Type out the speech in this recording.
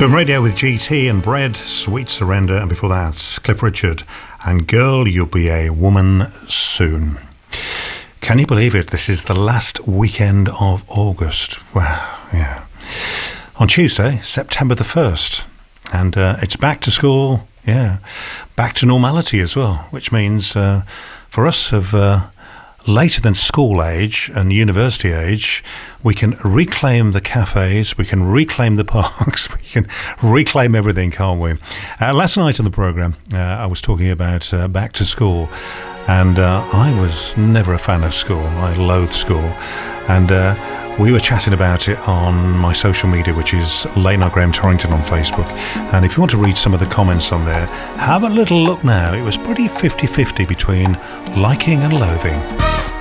Boom Radio with GT and Bread, Sweet Surrender, and before that, Cliff Richard and Girl, You'll Be a Woman Soon. Can you believe it? This is the last weekend of August. Wow, yeah. On Tuesday, September the 1st. And it's back to school, yeah. Back to normality as well, which means for us of later than school age and university age, we can reclaim the cafes, we can reclaim the parks, we can reclaim everything, can't we? Last night on the programme, I was talking about back to school, and I was never a fan of school. I loathe school. And we were chatting about it on my social media, which is Late Night Graham Torrington on Facebook. And if you want to read some of the comments on there, have a little look now. It was pretty 50-50 between liking and loathing.